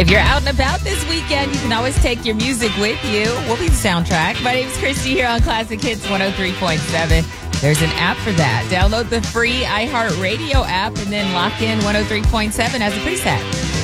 If you're out and about this weekend, you can always take your music with you. We'll be the soundtrack. My name is Christy here on Classic Hits 103.7. There's an app for that. Download the free iHeartRadio app and then lock in 103.7 as a preset.